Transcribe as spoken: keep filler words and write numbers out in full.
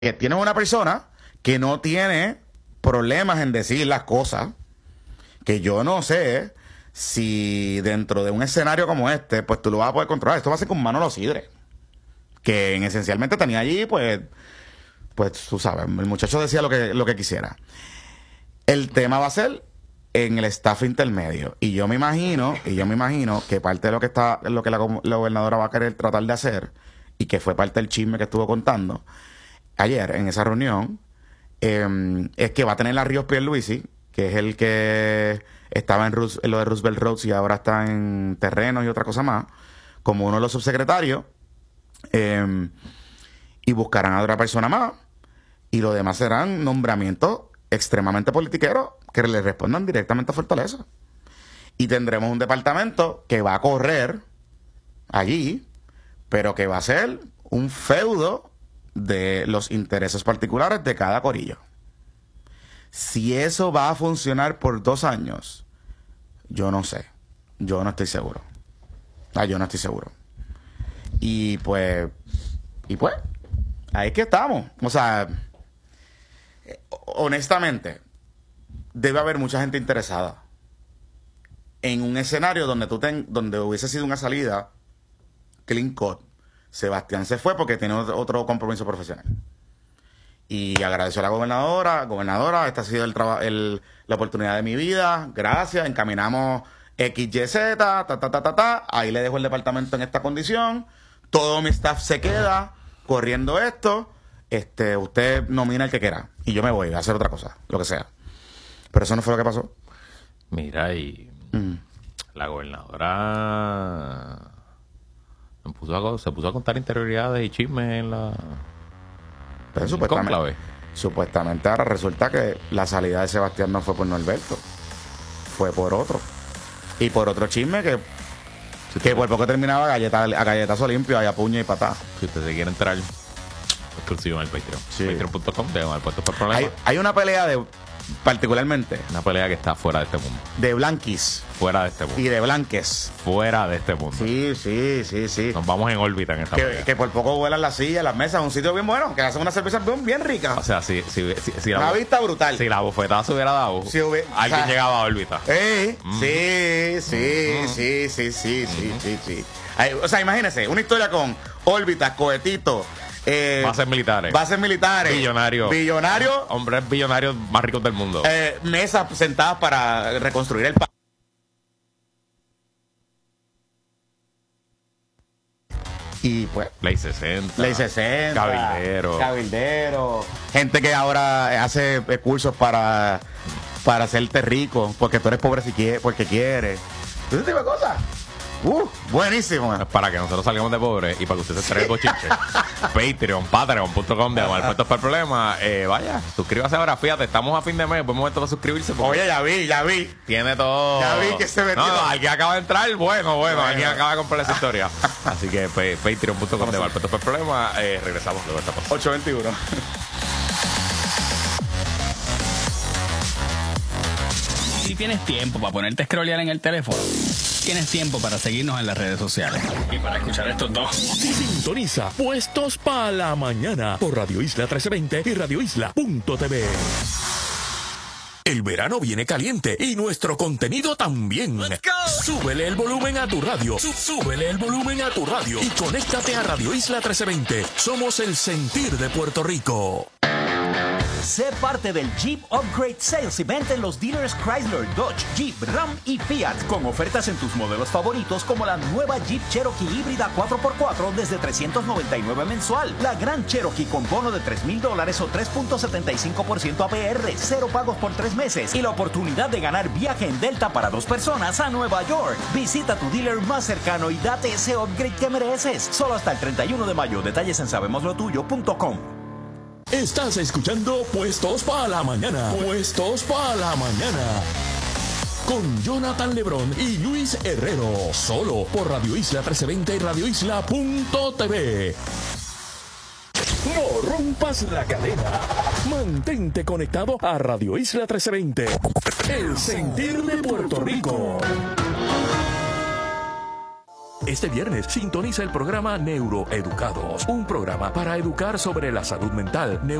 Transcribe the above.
que tienes una persona que no tiene problemas en decir las cosas, que yo no sé si dentro de un escenario como este, pues tú lo vas a poder controlar. Esto va a ser con Manolo Sidre, que en esencialmente tenía allí, pues, pues tú sabes, el muchacho decía lo que, lo que quisiera. El tema va a ser en el staff intermedio. Y yo me imagino, y yo me imagino que parte de lo que está, lo que la, la gobernadora va a querer tratar de hacer, y que fue parte del chisme que estuvo contando ayer en esa reunión, eh, es que va a tener a Ríos Pierluisi, que es el que estaba en, Rus, en lo de Roosevelt Roads y ahora está en terrenos y otra cosa más, como uno de los subsecretarios, eh, y buscarán a otra persona más, y lo demás serán nombramientos extremadamente politiqueros que le respondan directamente a Fortaleza. Y tendremos un departamento que va a correr allí, pero que va a ser un feudo de los intereses particulares de cada corillo. Si eso va a funcionar por dos años, yo no sé. Yo no estoy seguro. Ah, yo no estoy seguro. Y pues, y pues, ahí es que estamos. O sea, honestamente, debe haber mucha gente interesada en un escenario donde tú ten, donde hubiese sido una salida clean cut. Sebastián se fue porque tiene otro compromiso profesional. Y agradeció a la gobernadora. Gobernadora, esta ha sido el traba, el, la oportunidad de mi vida. Gracias. Encaminamos X Y Z, ta, ta, ta, ta, ta. Ahí le dejo el departamento en esta condición. Todo mi staff se queda corriendo esto. Este, usted nomina el que quiera. Y yo me voy a hacer otra cosa, lo que sea. Pero eso no fue lo que pasó. Mira, y mm. la gobernadora se puso, a, se puso a contar interioridades y chismes en la... Pero supuestamente, supuestamente ahora resulta que la salida de Sebastián no fue por Norberto, fue por otro. Y por otro chisme que, si que por poco terminaba a, galleta, a galletazo limpio, a puño y patá. Si usted se quiere entrar, exclusivo en el Patreon. Sí. Patreon punto com, de Malpuestos por Problemas. Hay, hay una pelea de, particularmente, una pelea que está fuera de este mundo. De blanquis. Fuera de este mundo. Y de blanques. Fuera de este mundo. Sí, sí, sí, sí. Nos vamos en órbita en esta que, pelea. Que por poco vuelan las sillas, las mesas, un sitio bien bueno, que hacen una cerveza bien, bien rica. O sea, si, si, si, si una la, vista brutal. Si la bufetada se hubiera dado, si hubiera, alguien o sea, llegaba a órbita. Eh, mm. Sí, sí, mm. sí, sí, sí, mm. sí, sí, sí. Ay, o sea, imagínense, una historia con órbitas, cohetitos. Eh, bases militares. Bases militares. Billonarios. Billonarios. Hombres billonarios más ricos del mundo. Eh, mesas sentadas para reconstruir el país. Y pues. Ley sesenta. Ley sesenta. Cabildero. Cabildero. Gente que ahora hace cursos para, para hacerte rico. Porque tú eres pobre si quieres, porque quieres. Ese tipo de cosas. Uh, buenísimo. Para que nosotros salgamos de pobres y para que usted se traiga el bochinche. Patreon, patreon punto com de Malpuestos por Problemas. Eh, vaya, suscríbase ahora. Fíjate, estamos a fin de mes. Buen momento para suscribirse. Oye, ya vi, ya vi. Tiene todo. Ya vi que se metió. No, no, alguien acaba de entrar. Bueno, bueno, bueno. alguien acaba de comprar esa historia. Así que pues, patreon punto com de Malpuestos por Problemas. Eh, regresamos luego de esta cosa. ocho veintiuno. Si tienes tiempo para ponerte a scrollear en el teléfono, tienes tiempo para seguirnos en las redes sociales y para escuchar estos dos. Sintoniza Puestos para la Mañana por Radio Isla trece veinte y radio isla punto t v. El verano viene caliente y nuestro contenido también. Let's go. Súbele el volumen a tu radio. Súbele el volumen a tu radio y conéctate a Radio Isla trece veinte. Somos el sentir de Puerto Rico. Sé parte del Jeep Upgrade Sales Event en los dealers Chrysler, Dodge, Jeep, Ram y Fiat, con ofertas en tus modelos favoritos como la nueva Jeep Cherokee híbrida cuatro por cuatro desde trescientos noventa y nueve mensual, la Gran Cherokee con bono de tres mil dólares o tres punto setenta y cinco por ciento A P R, cero pagos por tres meses y la oportunidad de ganar viaje en Delta para dos personas a Nueva York. Visita tu dealer más cercano y date ese upgrade que mereces. Solo hasta el treinta y uno de mayo. Detalles en sabemos lo tuyo punto com. Estás escuchando Puestos para la Mañana. Puestos para la Mañana. Con Jonathan Lebrón y Luis Herrero. Solo por Radio Isla trece veinte y radio isla punto t v. No rompas la cadena. Mantente conectado a Radio Isla trece veinte. El sentir de Puerto Rico. Este viernes sintoniza el programa Neuroeducados, un programa para educar sobre la salud mental,